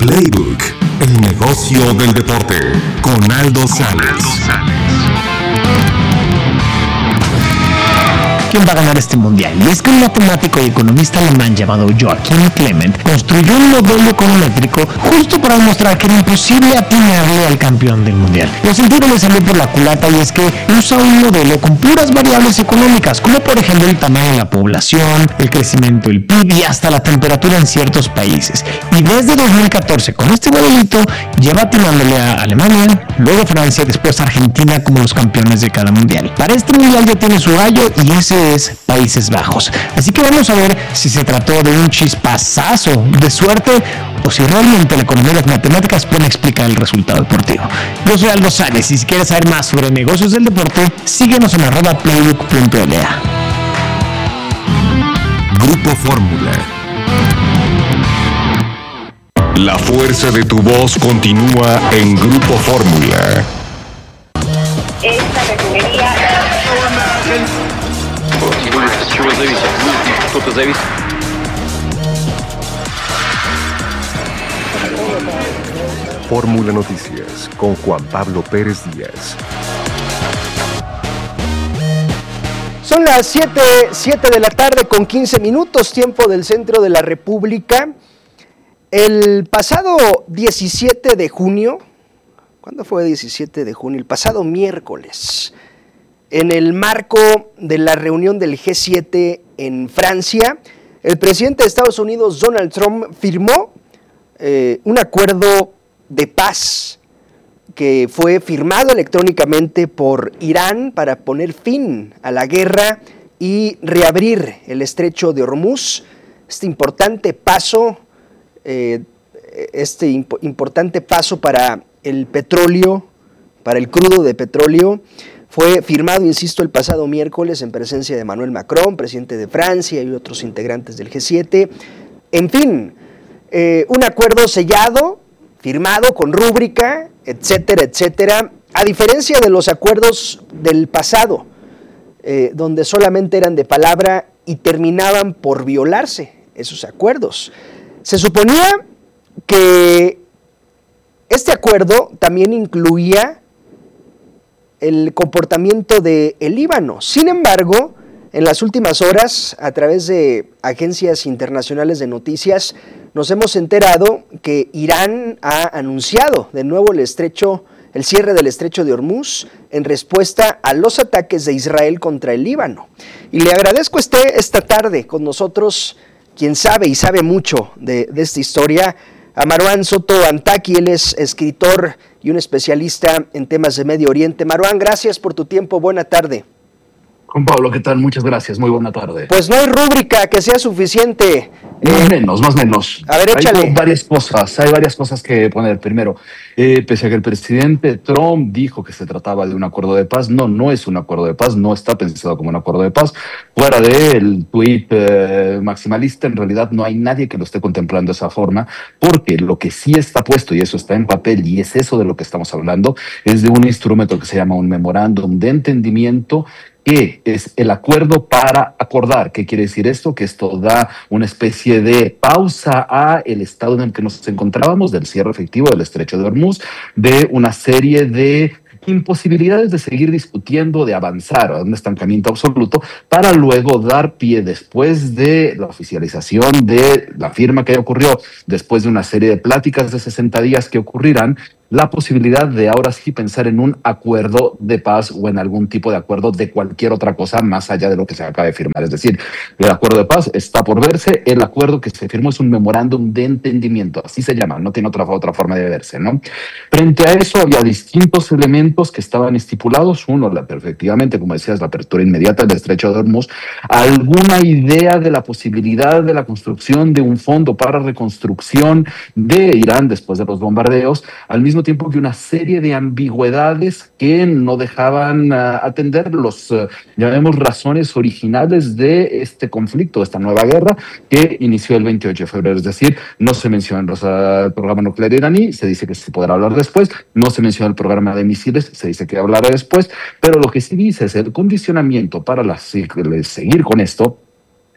Playbook, el negocio del deporte, con Aldo Sales. ¿Quién va a ganar este mundial? Y es que un matemático y economista alemán llamado Joachim Clement construyó un modelo econométrico justo para demostrar que era imposible atinarle al campeón del mundial. Lo sentido le salió por la culata y es que usa un modelo con puras variables económicas, como por ejemplo el tamaño de la población, el crecimiento del PIB y hasta la temperatura en ciertos países. Y desde 2014 con este modelito lleva atinándole a Alemania, luego Francia, después Argentina como los campeones de cada mundial. Para este mundial ya tiene su gallo y ese es Países Bajos. Así que vamos a ver si se trató de un chispazazo de suerte o si realmente la economía y las matemáticas pueden explicar el resultado deportivo. Yo soy Aldo Sales y si quieres saber más sobre negocios del deporte, síguenos en @playbook.la. Grupo Fórmula. La fuerza de tu voz continúa en Grupo Fórmula. Esta refinería... Fórmula Noticias con Juan Pablo Pérez Díaz. Son las 7 de la tarde con 15 minutos, tiempo del centro de la República. El pasado 17 de junio, ¿cuándo fue 17 de junio? El pasado miércoles, en el marco de la reunión del G7 en Francia, el presidente de Estados Unidos, Donald Trump, firmó un acuerdo de paz que fue firmado electrónicamente por Irán para poner fin a la guerra y reabrir el estrecho de Hormuz. Este importante paso para el petróleo, para el crudo de petróleo, fue firmado, insisto, el pasado miércoles en presencia de Emmanuel Macron, presidente de Francia y otros integrantes del G7. En fin, un acuerdo sellado, firmado con rúbrica, etcétera, etcétera, a diferencia de los acuerdos del pasado, donde solamente eran de palabra y terminaban por violarse esos acuerdos. Se suponía que este acuerdo también incluía el comportamiento del Líbano. Sin embargo, en las últimas horas, a través de agencias internacionales de noticias, nos hemos enterado que Irán ha anunciado de nuevo el cierre del estrecho de Hormuz en respuesta a los ataques de Israel contra el Líbano. Y le agradezco esté esta tarde con nosotros, quien sabe y sabe mucho de esta historia, a Marwan Soto Antaki. Él es escritor y un especialista en temas de Medio Oriente. Marwan, gracias por tu tiempo, buena tarde. Juan Pablo, ¿qué tal? Muchas gracias, muy buena tarde. Pues no hay rúbrica que sea suficiente. Más menos. A ver, échale. Hay varias cosas que poner. Primero, pese a que el presidente Trump dijo que se trataba de un acuerdo de paz, no es un acuerdo de paz, no está pensado como un acuerdo de paz. Fuera del tuit maximalista, en realidad no hay nadie que lo esté contemplando de esa forma, porque lo que sí está puesto, y eso está en papel, y es eso de lo que estamos hablando, es de un instrumento que se llama un memorándum de entendimiento, que es el acuerdo para acordar. ¿Qué quiere decir esto? Que esto da una especie de pausa a el estado en el que nos encontrábamos, del cierre efectivo del estrecho de Hormuz, de una serie de imposibilidades de seguir discutiendo, de avanzar a un estancamiento absoluto, para luego dar pie, después de la oficialización de la firma que ocurrió, después de una serie de pláticas de 60 días que ocurrirán, la posibilidad de ahora sí pensar en un acuerdo de paz o en algún tipo de acuerdo de cualquier otra cosa más allá de lo que se acaba de firmar. Es decir, el acuerdo de paz está por verse, el acuerdo que se firmó es un memorándum de entendimiento, así se llama, no tiene otra forma de verse, ¿no? Frente a eso había distintos elementos que estaban estipulados. Uno, efectivamente, como decías, la apertura inmediata del estrecho de Hormuz, alguna idea de la posibilidad de la construcción de un fondo para reconstrucción de Irán después de los bombardeos, al mismo tiempo que una serie de ambigüedades que no dejaban atender los, llamemos, razones originales de este conflicto, de esta nueva guerra que inició el 28 de febrero. Es decir, no se menciona el programa nuclear iraní, se dice que se podrá hablar después, no se menciona el programa de misiles, se dice que hablará después, pero lo que sí dice es el condicionamiento para seguir con esto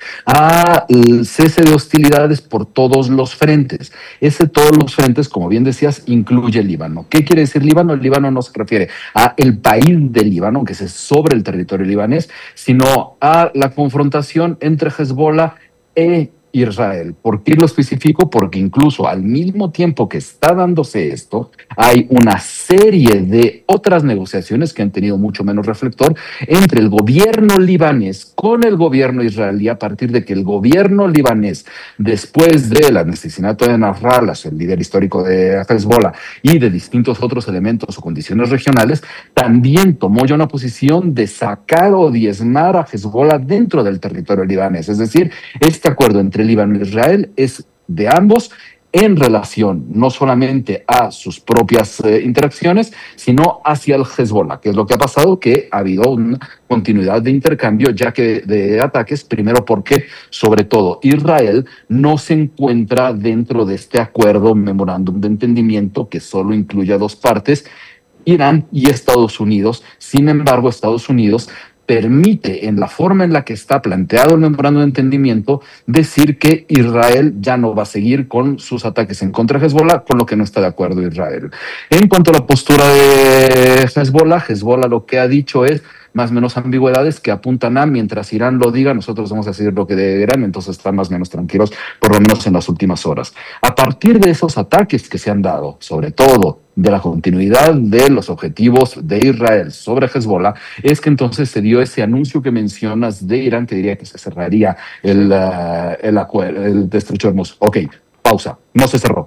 al cese de hostilidades por todos los frentes. Ese todos los frentes, como bien decías, incluye el Líbano. ¿Qué quiere decir Líbano? El Líbano no se refiere a el país del Líbano, que es sobre el territorio libanés, sino a la confrontación entre Hezbollah e Israel. ¿Por qué lo especifico? Porque incluso al mismo tiempo que está dándose esto, hay una serie de otras negociaciones que han tenido mucho menos reflector entre el gobierno libanés con el gobierno israelí, a partir de que el gobierno libanés, después del asesinato de Nasrallah, el líder histórico de Hezbollah, y de distintos otros elementos o condiciones regionales, también tomó ya una posición de sacar o diezmar a Hezbollah dentro del territorio libanés. Es decir, este acuerdo entre Líbano e Israel es de ambos en relación no solamente a sus propias interacciones, sino hacia el Hezbollah, que es lo que ha pasado, que ha habido una continuidad de intercambio, ya que de ataques, primero porque, sobre todo, Israel no se encuentra dentro de este acuerdo, memorándum de entendimiento, que solo incluye a dos partes, Irán y Estados Unidos. Sin embargo, Estados Unidos permite, en la forma en la que está planteado el memorando de entendimiento, decir que Israel ya no va a seguir con sus ataques en contra de Hezbollah, con lo que no está de acuerdo Israel. En cuanto a la postura de Hezbollah lo que ha dicho es más o menos ambigüedades que apuntan a, mientras Irán lo diga, nosotros vamos a decir lo que deberán, entonces están más o menos tranquilos, por lo menos en las últimas horas. A partir de esos ataques que se han dado, sobre todo de la continuidad de los objetivos de Israel sobre Hezbollah, es que entonces se dio ese anuncio que mencionas de Irán, que diría que se cerraría el estrecho de Hormuz. Ok, pausa, no se cerró.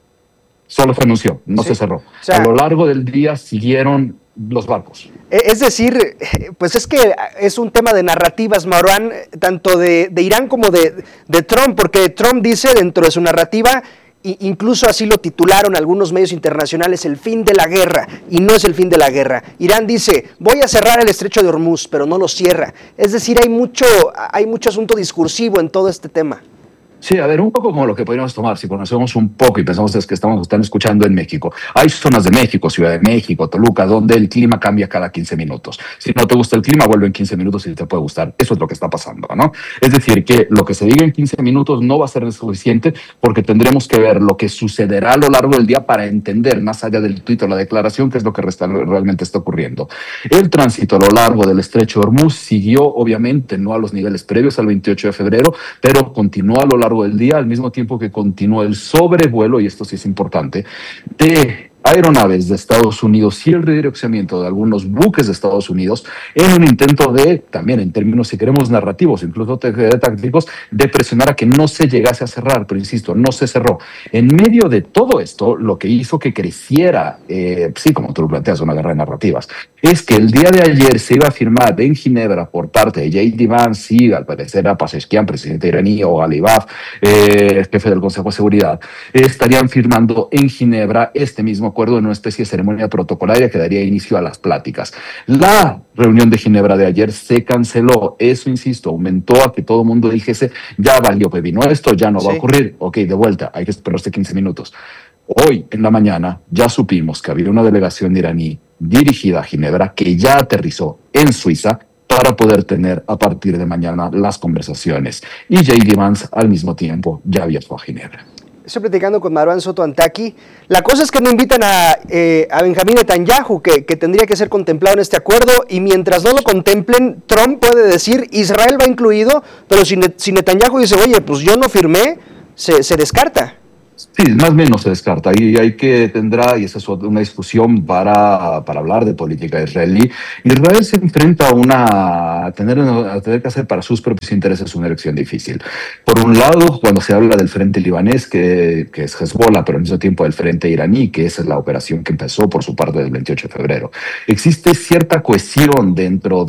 Solo se anunció, no se cerró. O sea, a lo largo del día siguieron los barcos. Es decir, pues es que es un tema de narrativas, Marwan, tanto de Irán como de Trump, porque Trump dice dentro de su narrativa, incluso así lo titularon algunos medios internacionales, el fin de la guerra, y no es el fin de la guerra. Irán dice, voy a cerrar el estrecho de Hormuz, pero no lo cierra. Es decir, hay mucho asunto discursivo en todo este tema. Sí, a ver, un poco como lo que podríamos tomar, si conocemos un poco y pensamos que están escuchando en México. Hay zonas de México, Ciudad de México, Toluca, donde el clima cambia cada 15 minutos. Si no te gusta el clima, vuelve en 15 minutos y te puede gustar. Eso es lo que está pasando, ¿no? Es decir, que lo que se diga en 15 minutos no va a ser suficiente, porque tendremos que ver lo que sucederá a lo largo del día para entender, más allá del tuit o la declaración, qué es lo que realmente está ocurriendo. El tránsito a lo largo del estrecho de Hormuz siguió, obviamente, no a los niveles previos al 28 de febrero, pero continuó a lo largo del día, al mismo tiempo que continúa el sobrevuelo, y esto sí es importante, de aeronaves de Estados Unidos y el redireccionamiento de algunos buques de Estados Unidos en un intento de, también en términos, si queremos, narrativos, incluso tácticos, de presionar a que no se llegase a cerrar, pero insisto, no se cerró. En medio de todo esto, lo que hizo que creciera, sí, como tú lo planteas, una guerra de narrativas, es que el día de ayer se iba a firmar en Ginebra por parte de J.D. Vance y, al parecer, a Pezeshkian, presidente iraní, o Ghalibaf, jefe del Consejo de Seguridad, estarían firmando en Ginebra este mismo acuerdo en una especie de ceremonia protocolaria que daría inicio a las pláticas. La reunión de Ginebra de ayer se canceló. Eso, insisto, aumentó a que todo el mundo dijese, ya valió pepino esto, ya no va a ocurrir. Ok, de vuelta, hay que esperarse 15 minutos. Hoy, en la mañana, ya supimos que había una delegación iraní dirigida a Ginebra que ya aterrizó en Suiza para poder tener a partir de mañana las conversaciones. Y J.D. Vance, al mismo tiempo, ya viajó a Ginebra. Estoy platicando con Marwan Soto Antaki. La cosa es que no invitan a Benjamín Netanyahu, que tendría que ser contemplado en este acuerdo, y mientras no lo contemplen, Trump puede decir, Israel va incluido, pero si Netanyahu dice, oye, pues yo no firmé, se descarta. Sí, más o menos se descarta. Y hay que tendrá, y esa es una discusión para hablar de política israelí. Israel se enfrenta a tener que hacer para sus propios intereses una elección difícil. Por un lado, cuando se habla del frente libanés, que es Hezbollah, pero al mismo tiempo del frente iraní, que esa es la operación que empezó por su parte del 28 de febrero. Existe cierta cohesión dentro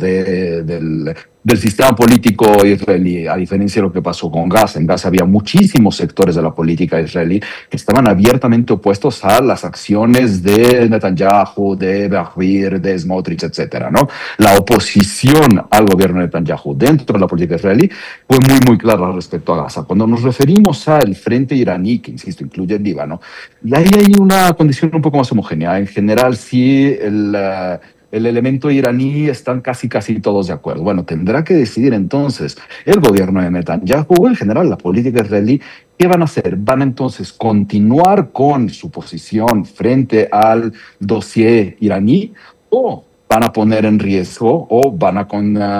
del sistema político israelí, a diferencia de lo que pasó con Gaza. En Gaza había muchísimos sectores de la política israelí que estaban abiertamente opuestos a las acciones de Netanyahu, de Ben-Gvir, de Smotrich, etcétera, ¿no? La oposición al gobierno de Netanyahu dentro de la política israelí fue muy, muy clara respecto a Gaza. Cuando nos referimos al frente iraní, que insisto, incluye el Líbano, ahí hay una condición un poco más homogénea. En general, sí, el elemento iraní están casi todos de acuerdo. Bueno, tendrá que decidir entonces el gobierno de Netanyahu o en general la política israelí. ¿Qué van a hacer? ¿Van a entonces continuar con su posición frente al dossier iraní o van a poner en riesgo o van a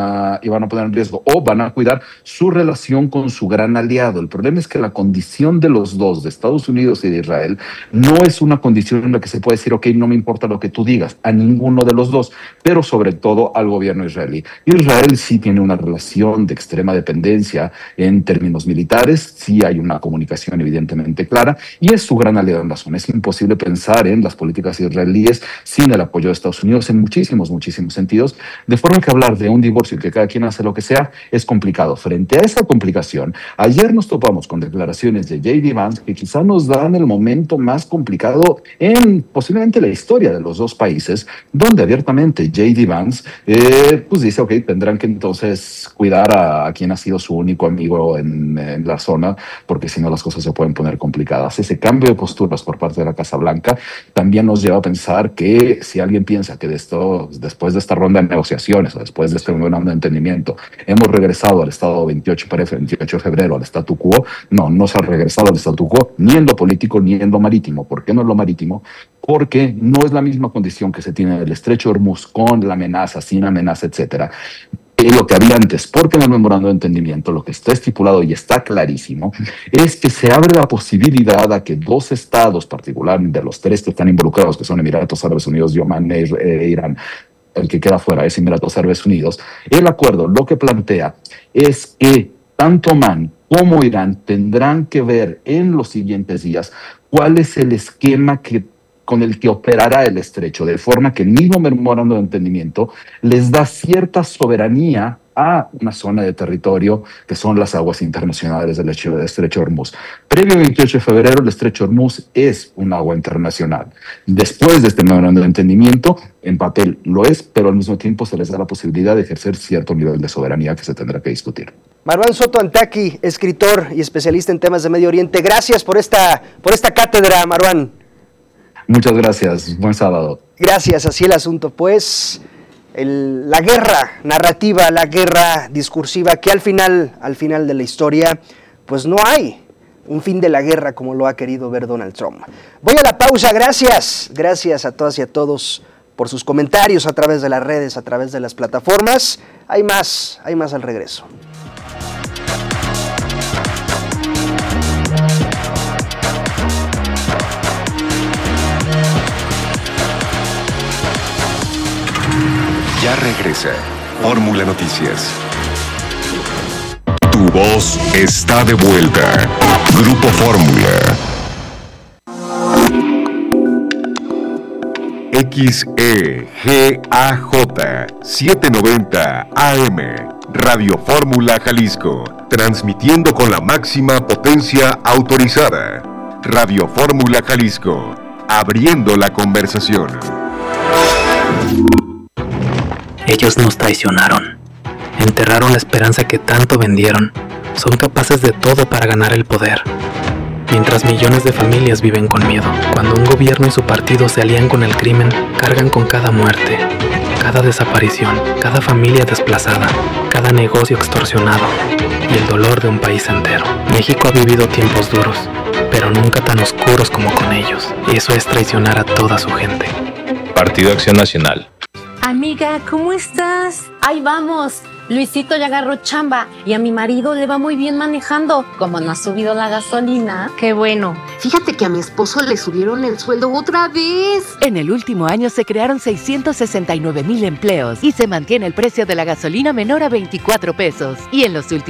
cuidar su relación con su gran aliado? El problema es que la condición de los dos, de Estados Unidos y de Israel, no es una condición en la que se puede decir, ok, no me importa lo que tú digas, a ninguno de los dos, pero sobre todo al gobierno israelí. Israel sí tiene una relación de extrema dependencia en términos militares, sí hay una comunicación evidentemente clara y es su gran aliado en la zona. Es imposible pensar en las políticas israelíes sin el apoyo de Estados Unidos en muchísimos sentidos, de forma que hablar de un divorcio y que cada quien hace lo que sea es complicado. Frente a esa complicación, ayer nos topamos con declaraciones de J.D. Vance que quizá nos dan el momento más complicado en posiblemente la historia de los dos países, donde abiertamente J.D. Vance pues dice, ok, tendrán que entonces cuidar a quien ha sido su único amigo en la zona, porque si no las cosas se pueden poner complicadas. Ese cambio de posturas por parte de la Casa Blanca también nos lleva a pensar que si alguien piensa que después de esta ronda de negociaciones o después de este memorando de entendimiento hemos regresado al estado 28 de febrero, al statu quo, no se ha regresado al statu quo ni en lo político ni en lo marítimo. ¿Por qué no en lo marítimo? Porque no es la misma condición que se tiene en el estrecho de Hormuz con la amenaza, sin amenaza, etcétera, lo que había antes, porque en el memorando de entendimiento lo que está estipulado y está clarísimo es que se abre la posibilidad a que dos estados, particularmente de los tres que están involucrados, que son Emiratos Árabes Unidos, Omán e Irán, el que queda fuera es Emiratos Árabes Unidos, el acuerdo lo que plantea es que tanto Omán como Irán tendrán que ver en los siguientes días cuál es el esquema con el que operará el estrecho, de forma que el mismo memorando de entendimiento les da cierta soberanía a una zona de territorio que son las aguas internacionales del estrecho de Hormuz. Previo al 28 de febrero, el estrecho de Hormuz es un agua internacional. Después de este memorando de entendimiento, en papel lo es, pero al mismo tiempo se les da la posibilidad de ejercer cierto nivel de soberanía que se tendrá que discutir. Marwan Soto Antaki, escritor y especialista en temas de Medio Oriente. Gracias por esta cátedra, Marwan. Muchas gracias. Buen sábado. Gracias, así el asunto. Pues la guerra narrativa, la guerra discursiva, que al final de la historia, pues no hay un fin de la guerra como lo ha querido ver Donald Trump. Voy a la pausa. Gracias a todas y a todos por sus comentarios a través de las redes, a través de las plataformas. Hay más al regreso. Ya regresa Fórmula Noticias. Tu voz está de vuelta. Grupo Fórmula. XEGAJ 790 AM. Radio Fórmula Jalisco. Transmitiendo con la máxima potencia autorizada. Radio Fórmula Jalisco. Abriendo la conversación. Ellos nos traicionaron, enterraron la esperanza que tanto vendieron, son capaces de todo para ganar el poder. Mientras millones de familias viven con miedo, cuando un gobierno y su partido se alían con el crimen, cargan con cada muerte, cada desaparición, cada familia desplazada, cada negocio extorsionado y el dolor de un país entero. México ha vivido tiempos duros, pero nunca tan oscuros como con ellos, y eso es traicionar a toda su gente. Partido Acción Nacional. Amiga, ¿cómo estás? Ahí vamos. Luisito ya agarró chamba y a mi marido le va muy bien manejando. Como no ha subido la gasolina. Qué bueno. Fíjate que a mi esposo le subieron el sueldo otra vez. En el último año se crearon 669,000 empleos y se mantiene el precio de la gasolina menor a 24 pesos. Y en los últimos